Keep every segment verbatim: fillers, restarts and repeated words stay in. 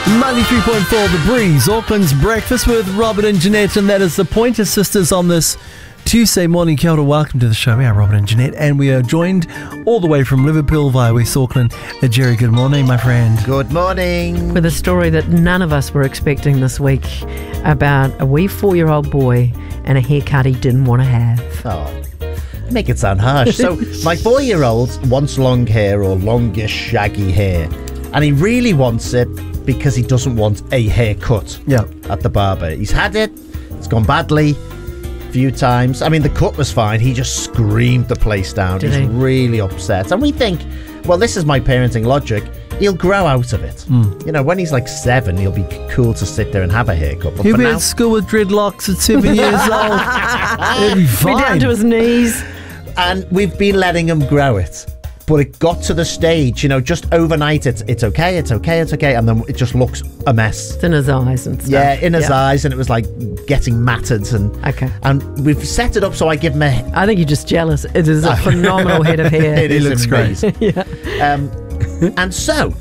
ninety-three point four The Breeze, Auckland's breakfast with Robert and Jeanette, and that is the Pointer Sisters on this Tuesday morning. Kia ora, welcome to the show. We are Robert and Jeanette, and we are joined all the way from Liverpool via West Auckland. Uh, Jerry, good morning, my friend. Good morning. With a story that none of us were expecting this week about a wee four-year-old boy and a haircut he didn't want to have. Oh, make it sound harsh. So my four-year-old wants long hair or longish, shaggy hair, and he really wants it because he doesn't want a haircut Yeah. at the barber. He's had it. It's gone badly a few times. I mean, the cut was fine. He just screamed the place down. Did He's he? really upset. And we think, well, this is my parenting logic. He'll grow out of it. Mm. You know, when he's like seven, he'll be cool to sit there and have a haircut. But He'll for be now, at school with dreadlocks at seven years old. He'll be Be fine. down to his knees. and we've been letting him grow it. But it got to the stage, you know, just overnight, it's it's okay, it's okay, it's okay, and then it just looks a mess. It's in his eyes and stuff. Yeah, in his Yeah. eyes, and it was like getting matted, and Okay. and we've set it up so I give him a. I think you're just jealous. It is a phenomenal head of hair. It is looks great. amazing. Yeah. Um, and so,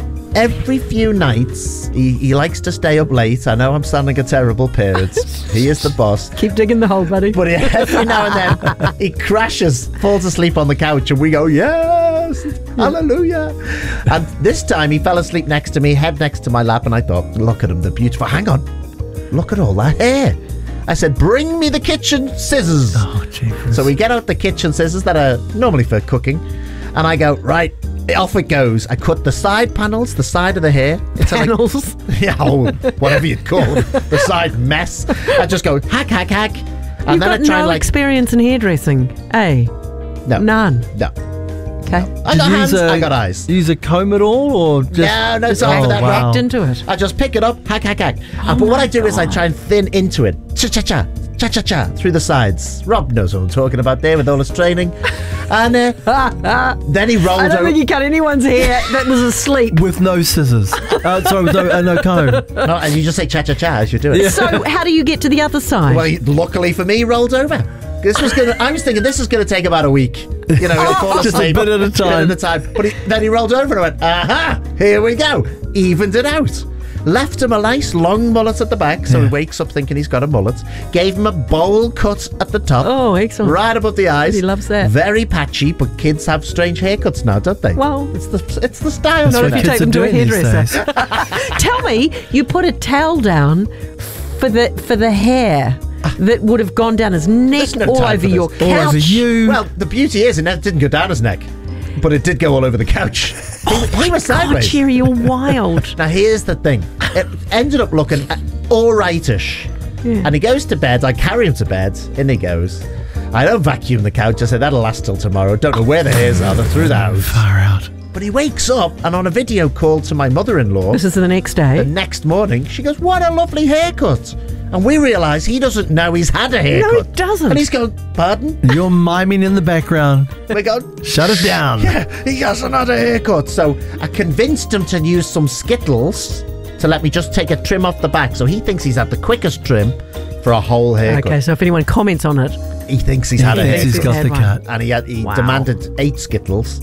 every few nights, he, he likes to stay up late. I know I'm sounding a terrible parent. He is the boss. Keep digging the hole, buddy. But he, every now and then, he crashes, falls asleep on the couch, and we go, yes, hallelujah. And this time, he fell asleep next to me, head next to my lap, and I thought, look at him, they're beautiful. Hang on, look at all that hair. I said, bring me the kitchen scissors. Oh, jeepers. So we get out the kitchen scissors that are normally for cooking, and I go, right, off it goes. I cut the side panels, the side of the hair. It's like- Panels. yeah, oh, whatever you call it, the side mess. I just go hack, hack, hack, and You've then I got try no like experience in hairdressing, eh? no, None. no. Okay. I Did got you hands, use a- I got eyes. Use a comb at all, or just... No, no, Just it's act, over that. wow. act into it. I just pick it up, hack, hack, hack. Oh Uh, but what my I do is I God. try and thin into it, cha, cha, cha, cha, cha, cha, through the sides. Rob knows what I'm talking about there with all his training. And uh, then he rolled I don't over. think you cut anyone's hair that was asleep. With no scissors. Uh, sorry, with no, uh, no comb. No, and you just say cha, cha, cha as you do it. So how do you get to the other side? Well, he, luckily for me, he rolled over. This was gonna. I was thinking this is gonna take about a week. You know, he'll fall Just a asleep bit at a time. Bit at a time. But he, then he rolled over and I went, aha! Here we go. Evened it out. Left him a nice long mullet at the back, so Yeah. he wakes up thinking he's got a mullet. Gave him a bowl cut at the top, Oh, excellent. right above the eyes. He loves that. Very patchy, but kids have strange haircuts now, don't they? Well, it's the it's the style. That's isn't what if it? you kids take them are to a doing these hairdresser. days. Tell me, you put a towel down for the for the hair that would have gone down his neck, There's no all time over for your this. couch. All over you. Well, the beauty is, it didn't go down his neck, but it did go all over the couch. Oh he, he was God, sideways. Jerry, you're wild. Now here's the thing. It ended up looking all rightish. Yeah. And he goes to bed. I carry him to bed. In he goes. I don't vacuum the couch. I said, that'll last till tomorrow. Don't know where the hairs are. They're through the house. Far out. But he wakes up, and on a video call to my mother-in-law This is the next the day. next morning, she goes, what a lovely haircut. And we realise he doesn't know he's had a haircut. he doesn't. And he's going, pardon? You're miming in the background. We go, Shut it down. yeah, he hasn't had a haircut. So I convinced him to use some Skittles to let me just take a trim off the back. So he thinks he's had the quickest trim for a whole haircut. Okay, so if anyone comments on it, He thinks he's had a Thinks haircut. he's got Had the one. cut. And he had he Wow. demanded eight Skittles.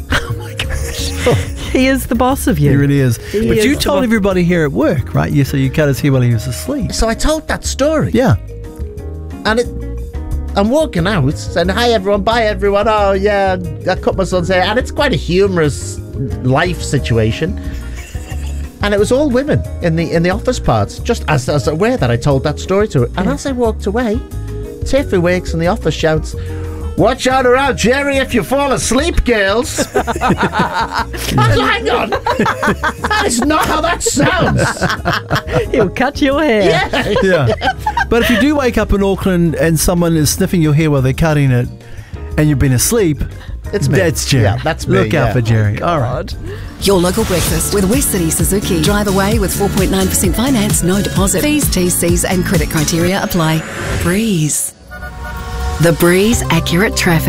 he is the boss of you. He really is. He But is you the told boss. everybody here at work, right? You so you cut his hair while he was asleep. So I told that story. Yeah. And it, I'm walking out saying, hi everyone, bye everyone. Oh yeah, I cut my son's hair. And it's quite a humorous life situation. And it was all women in the in the office parts, just as, as aware that I told that story to her. And as I walked away, Tiff, who works in the office, shouts, watch out around Jerry if you fall asleep, girls. I was like, hang on. That is not how that sounds. He'll cut your hair. Yeah. Yeah. But if you do wake up in Auckland and someone is sniffing your hair while they're cutting it and you've been asleep, It's me. that's Jerry. Yeah, that's me, Look out yeah. for Jerry. All right. Your local breakfast with West City Suzuki. Drive away with four point nine percent finance, no deposit. Fees, T's, C's and credit criteria apply. Breeze. The Breeze Accurate Traffic.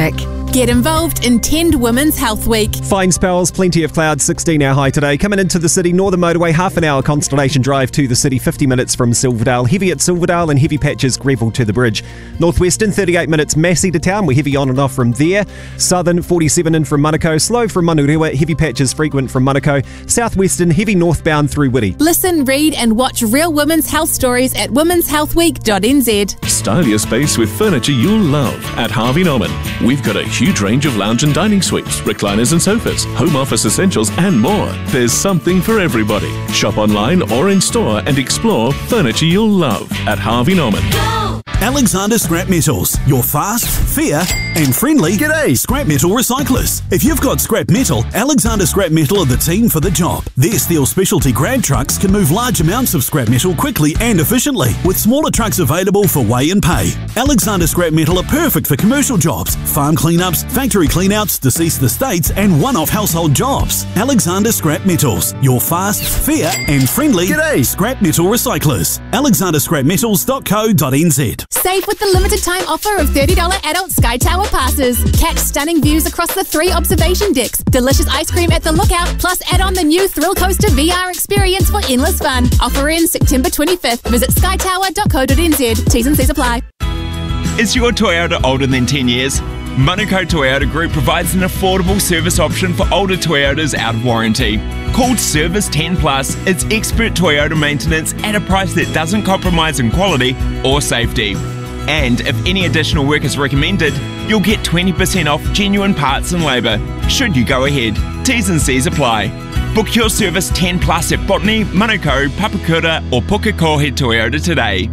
Get involved in Tend Women's Health Week. Fine spells, plenty of clouds, sixteen hour high today. Coming into the city, Northern Motorway, half an hour Constellation Drive to the city, fifty minutes from Silverdale. Heavy at Silverdale and heavy patches Greville to the bridge. Northwestern, thirty-eight minutes Massey to town. We're heavy on and off from there. Southern, forty-seven in from Manukau. Slow from Manurewa. Heavy patches frequent from Manukau. Southwestern, heavy northbound through Whitty. Listen, read and watch real women's health stories at womens health week dot n z. Style your space with furniture you'll love at Harvey Norman. We've got a huge range of lounge and dining suites, recliners and sofas, home office essentials and more. There's something for everybody. Shop online or in store and explore furniture you'll love at Harvey Norman. Alexander Scrap Metals, your fast, fair and friendly G'day. Scrap metal recyclers. If you've got scrap metal, Alexander Scrap Metal are the team for the job. Their steel specialty grab trucks can move large amounts of scrap metal quickly and efficiently, with smaller trucks available for weigh and pay. Alexander Scrap Metal are perfect for commercial jobs, farm cleanups, factory cleanouts, deceased estates and one-off household jobs. Alexander Scrap Metals, your fast, fair and friendly G'day. Scrap metal recyclers. alexander scrap metals dot co dot n z. Save with the limited time offer of thirty dollars adult Sky Tower passes. Catch stunning views across the three observation decks, delicious ice cream at the lookout, plus add on the new Thrill Coaster V R experience for endless fun. Offer ends September twenty-fifth. Visit sky tower dot co dot n z. T's and C's apply. Is your Toyota older than ten years? Manukau Toyota Group provides an affordable service option for older Toyotas out of warranty. Called Service ten plus, it's expert Toyota maintenance at a price that doesn't compromise in quality or safety. And if any additional work is recommended, you'll get twenty percent off genuine parts and labour, should you go ahead. T's and C's apply. Book your Service ten plus at Botany, Manukau, Papakura or Pukekohe Toyota today.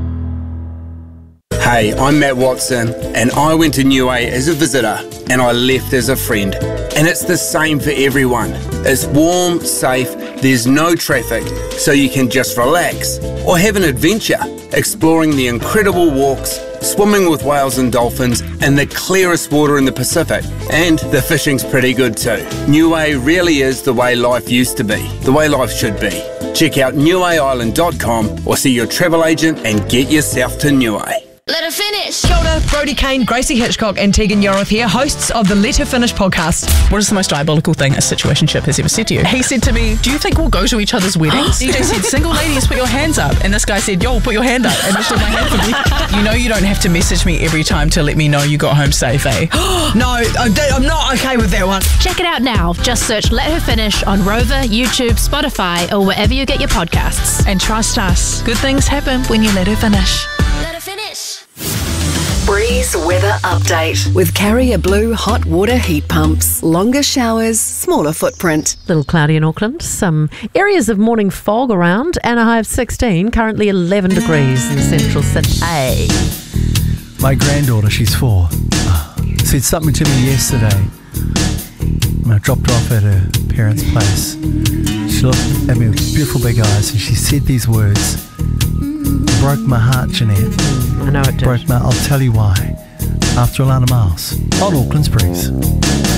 Hey, I'm Matt Watson, and I went to Niue as a visitor, and I left as a friend. And it's the same for everyone. It's warm, safe, there's no traffic, so you can just relax or have an adventure, exploring the incredible walks, swimming with whales and dolphins, and the clearest water in the Pacific. And the fishing's pretty good too. Niue really is the way life used to be, the way life should be. Check out niue island dot com or see your travel agent and get yourself to Niue. Let her finish. Kia ora, Brodie Kane, Gracie Hitchcock and Tegan Yoroth here, hosts of the Let Her Finish podcast. What is the most diabolical thing a situationship has ever said to you? He said to me, do you think we'll go to each other's weddings? D J said, single ladies, put your hands up. And this guy said, yo, put your hand up. And lifted my hand for me. You know you don't have to message me every time to let me know you got home safe, eh? No, I'm not okay with that one. Check it out now. Just search Let Her Finish on Rover, YouTube, Spotify or wherever you get your podcasts. And trust us, good things happen when you let her finish. Let her finish. Breeze weather update with Carrier Blue hot water heat pumps. Longer showers, smaller footprint. Little cloudy in Auckland. Some areas of morning fog around and a high of sixteen. Currently eleven degrees in the central city. My granddaughter, she's four, said something to me yesterday when I dropped her off at her parents' place. She looked at me with beautiful big eyes and she said these words. Broke my heart, Jeanette. I know it did. Broke my, I'll tell you why. After Alana Miles on Auckland's Breeze.